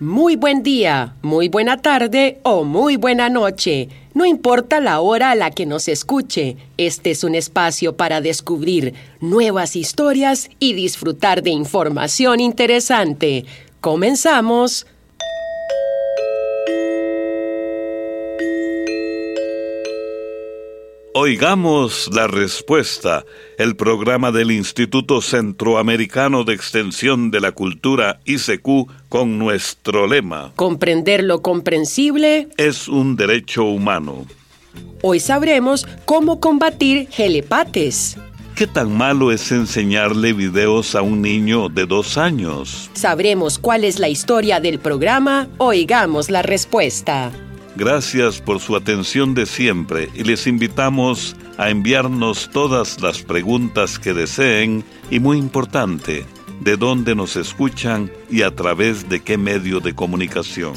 Muy buen día, muy buena tarde o muy buena noche. No importa la hora a la que nos escuche, este es un espacio para descubrir nuevas historias y disfrutar de información interesante. ¡Comenzamos! Oigamos la respuesta, el programa del Instituto Centroamericano de Extensión de la Cultura, ICQ, con nuestro lema: Comprender lo comprensible es un derecho humano. Hoy sabremos cómo combatir gelepates. ¿Qué tan malo es enseñarle videos a un niño de 2 años? Sabremos cuál es la historia del programa. Oigamos la respuesta. Gracias por su atención de siempre y les invitamos a enviarnos todas las preguntas que deseen y, muy importante, de dónde nos escuchan y a través de qué medio de comunicación.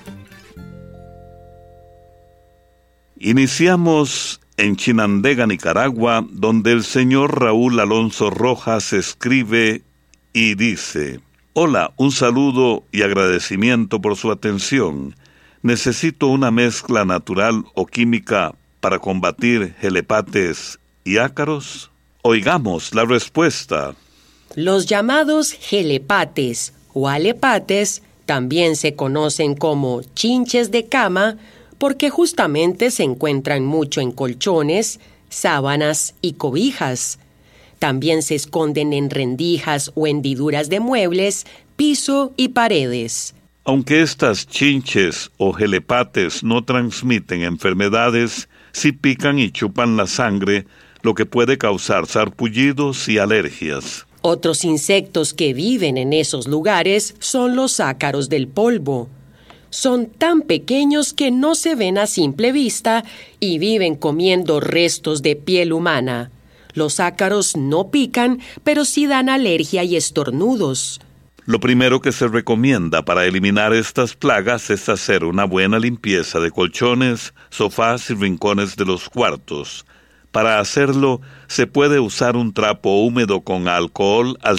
Iniciamos en Chinandega, Nicaragua, donde el señor Raúl Alonso Rojas escribe y dice: Hola, un saludo y agradecimiento por su atención. Necesito una mezcla natural o química para combatir gelepates y ácaros. Oigamos la respuesta. Los llamados gelepates o alepates también se conocen como chinches de cama porque justamente se encuentran mucho en colchones, sábanas y cobijas. También se esconden en rendijas o hendiduras de muebles, piso y paredes. Aunque estas chinches o gelepates no transmiten enfermedades, sí pican y chupan la sangre, lo que puede causar sarpullidos y alergias. Otros insectos que viven en esos lugares son los ácaros del polvo. Son tan pequeños que no se ven a simple vista y viven comiendo restos de piel humana. Los ácaros no pican, pero sí dan alergia y estornudos. Lo primero que se recomienda para eliminar estas plagas es hacer una buena limpieza de colchones, sofás y rincones de los cuartos. Para hacerlo, se puede usar un trapo húmedo con alcohol al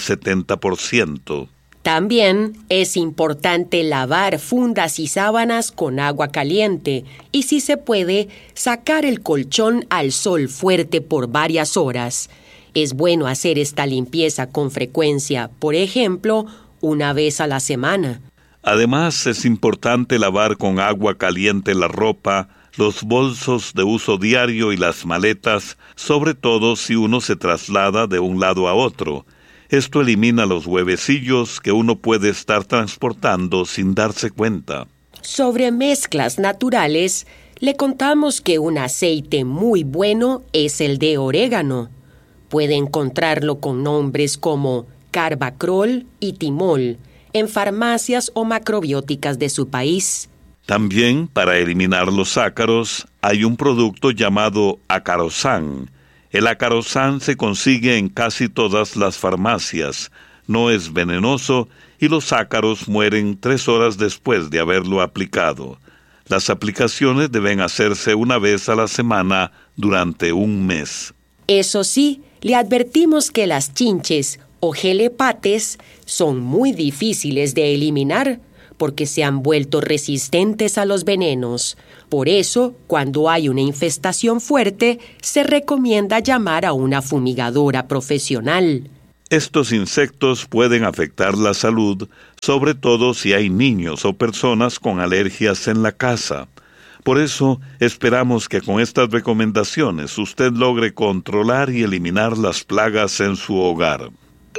70%. También es importante lavar fundas y sábanas con agua caliente y, si se puede, sacar el colchón al sol fuerte por varias horas. Es bueno hacer esta limpieza con frecuencia, por ejemplo, una vez a la semana. Además, es importante lavar con agua caliente la ropa, los bolsos de uso diario y las maletas, sobre todo si uno se traslada de un lado a otro. Esto elimina los huevecillos que uno puede estar transportando sin darse cuenta. Sobre mezclas naturales, le contamos que un aceite muy bueno es el de orégano. Puede encontrarlo con nombres como Carbacrol y Timol en farmacias o macrobióticas de su país. También, para eliminar los ácaros, hay un producto llamado Acarosán. El Acarosán se consigue en casi todas las farmacias. No es venenoso y los ácaros mueren 3 horas después de haberlo aplicado. Las aplicaciones deben hacerse una vez a la semana durante un mes. Eso sí, le advertimos que las chinches o gelepates son muy difíciles de eliminar porque se han vuelto resistentes a los venenos. Por eso, cuando hay una infestación fuerte, se recomienda llamar a una fumigadora profesional. Estos insectos pueden afectar la salud, sobre todo si hay niños o personas con alergias en la casa. Por eso, esperamos que con estas recomendaciones usted logre controlar y eliminar las plagas en su hogar.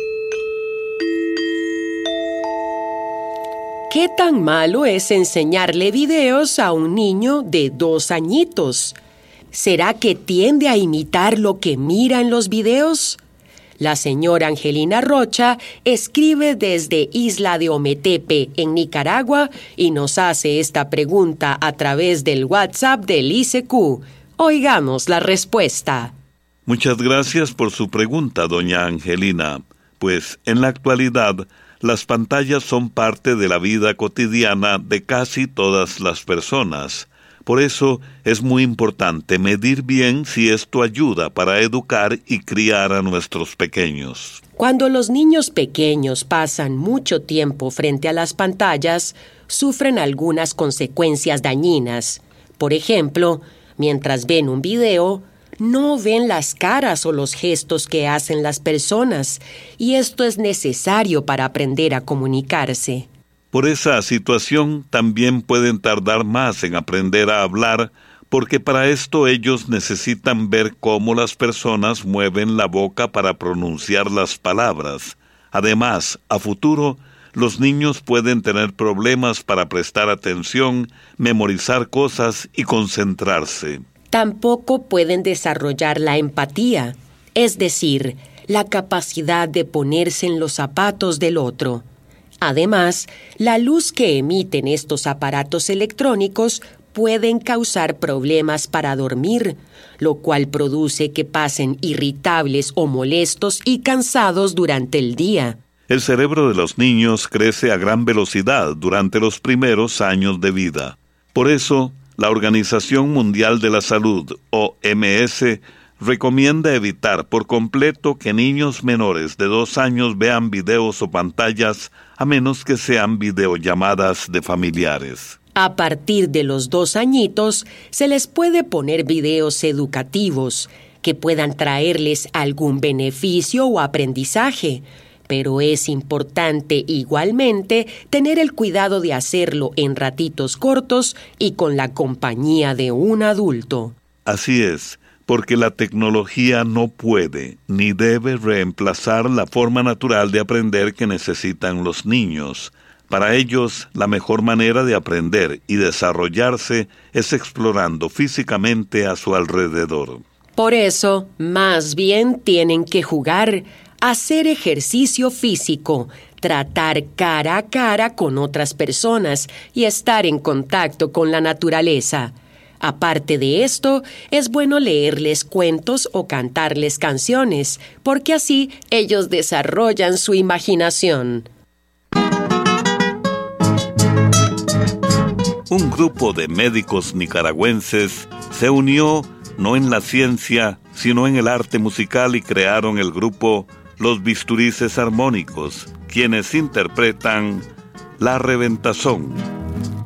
¿Qué tan malo es enseñarle videos a un niño de 2 añitos? ¿Será que tiende a imitar lo que mira en los videos? La señora Angelina Rocha escribe desde Isla de Ometepe, en Nicaragua, y nos hace esta pregunta a través del WhatsApp del ICQ. Oigamos la respuesta. Muchas gracias por su pregunta, doña Angelina. Pues en la actualidad, las pantallas son parte de la vida cotidiana de casi todas las personas. Por eso es muy importante medir bien si esto ayuda para educar y criar a nuestros pequeños. Cuando los niños pequeños pasan mucho tiempo frente a las pantallas, sufren algunas consecuencias dañinas. Por ejemplo, mientras ven un video, no ven las caras o los gestos que hacen las personas, y esto es necesario para aprender a comunicarse. Por esa situación también pueden tardar más en aprender a hablar, porque para esto ellos necesitan ver cómo las personas mueven la boca para pronunciar las palabras. Además, a futuro, los niños pueden tener problemas para prestar atención, memorizar cosas y concentrarse. Tampoco pueden desarrollar la empatía, es decir, la capacidad de ponerse en los zapatos del otro. Además, la luz que emiten estos aparatos electrónicos pueden causar problemas para dormir, lo cual produce que pasen irritables o molestos y cansados durante el día. El cerebro de los niños crece a gran velocidad durante los primeros años de vida. Por eso, la Organización Mundial de la Salud, OMS, recomienda evitar por completo que niños menores de 2 años vean videos o pantallas, a menos que sean videollamadas de familiares. A partir de los 2 añitos, se les puede poner videos educativos que puedan traerles algún beneficio o aprendizaje, pero es importante igualmente tener el cuidado de hacerlo en ratitos cortos y con la compañía de un adulto. Así es, porque la tecnología no puede ni debe reemplazar la forma natural de aprender que necesitan los niños. Para ellos, la mejor manera de aprender y desarrollarse es explorando físicamente a su alrededor. Por eso, más bien tienen que jugar, hacer ejercicio físico, tratar cara a cara con otras personas y estar en contacto con la naturaleza. Aparte de esto, es bueno leerles cuentos o cantarles canciones, porque así ellos desarrollan su imaginación. Un grupo de médicos nicaragüenses se unió no en la ciencia, sino en el arte musical y crearon el grupo Los Bisturices Armónicos, quienes interpretan La Reventazón.